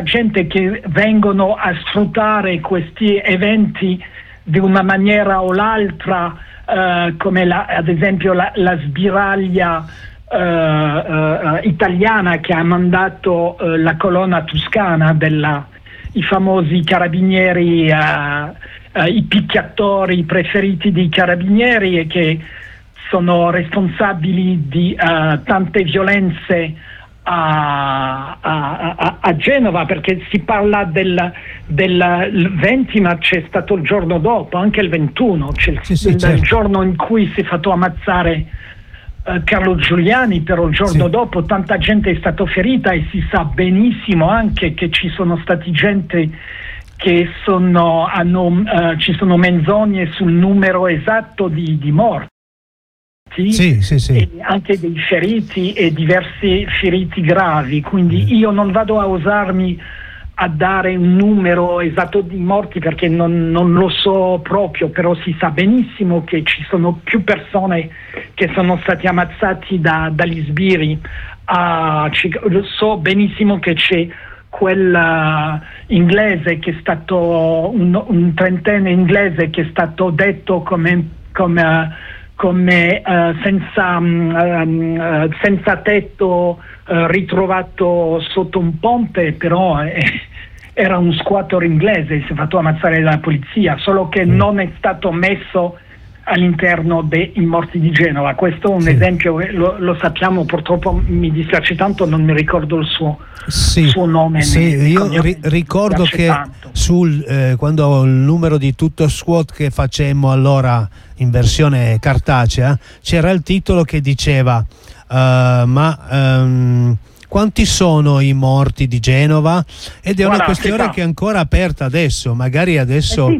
gente che vengono a sfruttare questi eventi di una maniera o l'altra, come ad esempio la sbiraglia italiana che ha mandato la colonna toscana i famosi carabinieri, i picchiatori preferiti dei carabinieri, e che sono responsabili di tante violenze a Genova, perché si parla del 20, ma c'è stato il giorno dopo, anche il 21, certo. Il giorno in cui si è fatto ammazzare Carlo Giuliani, però il giorno dopo tanta gente è stata ferita, e si sa benissimo anche che ci sono stati gente che ci sono menzogne sul numero esatto di morti. Sì. E anche dei feriti e diversi feriti gravi, quindi io non vado a osarmi a dare un numero esatto di morti, perché non lo so proprio, però si sa benissimo che ci sono più persone che sono stati ammazzati dagli sbirri. So benissimo che c'è quel inglese che è stato un trentenne inglese che è stato detto come senza tetto, ritrovato sotto un ponte, però era un squatter inglese, si è fatto ammazzare dalla polizia, solo che non è stato messo all'interno dei morti di Genova. Questo è un esempio, lo sappiamo, purtroppo mi dispiace tanto, non mi ricordo il suo nome. Io ricordo che quando il numero di Tutto Squad che facemmo allora in versione cartacea, c'era il titolo che diceva quanti sono i morti di Genova? Ed è una questione che è ancora aperta adesso, magari adesso...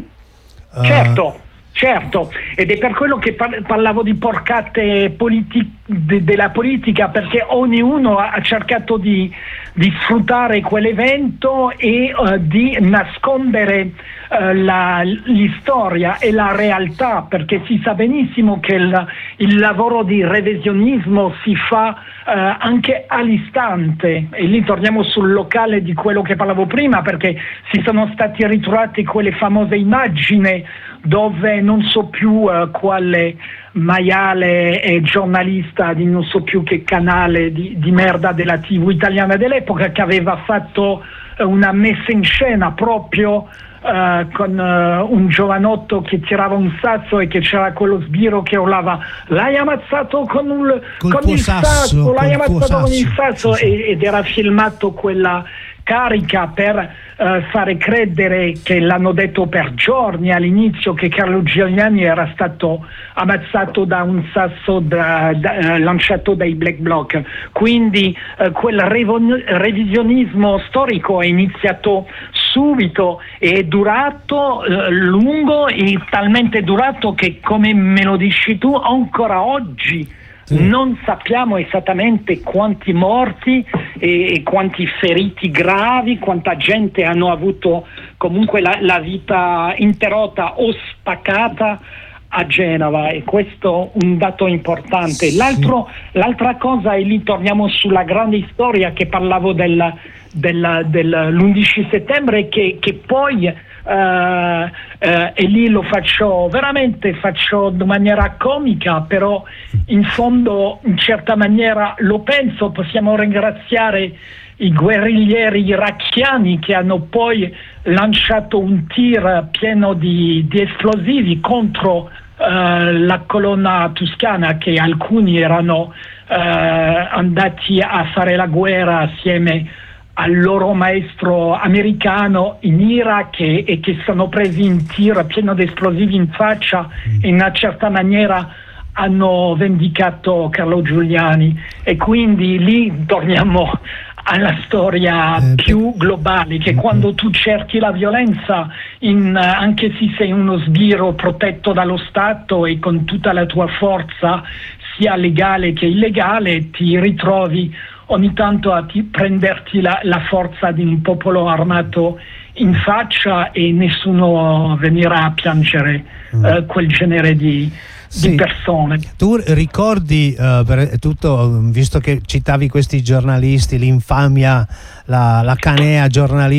Certo, ed è per quello che parlavo di porcate della politica, perché ognuno ha cercato di sfruttare quell'evento e di nascondere l'istoria e la realtà, perché si sa benissimo che il lavoro di revisionismo si fa anche all'istante, e lì torniamo sul locale di quello che parlavo prima, perché si sono stati ritrovate quelle famose immagini dove non so più quale maiale e giornalista di non so più che canale di merda della TV italiana dell'epoca, che aveva fatto una messa in scena proprio con un giovanotto che tirava un sasso e che c'era quello sbirro che urlava: l'hai ammazzato con il sasso, l'hai ammazzato con il sasso, ed era filmato quella carica per fare credere, che l'hanno detto per giorni all'inizio, che Carlo Giuliani era stato ammazzato da un sasso lanciato dai Black Bloc. Quindi quel revisionismo storico è iniziato subito e è durato lungo, e talmente durato che, come me lo dici tu, ancora oggi non sappiamo esattamente quanti morti e quanti feriti gravi, quanta gente hanno avuto comunque la vita interrotta o spaccata a Genova, e questo è un dato importante. L'altra cosa, e lì torniamo sulla grande storia che parlavo dell'11 settembre, che poi e lì lo faccio in maniera comica, però in fondo in certa maniera lo penso. Possiamo ringraziare i guerriglieri irachiani che hanno poi lanciato un tir pieno di esplosivi contro la colonna toscana, che alcuni erano andati a fare la guerra assieme al loro maestro americano in Iraq, e che sono presi in tir pieno di esplosivi in faccia, e in una certa maniera hanno vendicato Carlo Giuliani. E quindi lì torniamo alla storia più globale, che quando tu cerchi la violenza, anche se sei uno sbirro protetto dallo Stato e con tutta la tua forza, sia legale che illegale, ti ritrovi ogni tanto a prenderti la forza di un popolo armato in faccia, e nessuno venirà a piangere quel genere di persone. Tu ricordi, visto che citavi questi giornalisti, l'infamia, la canea giornalistica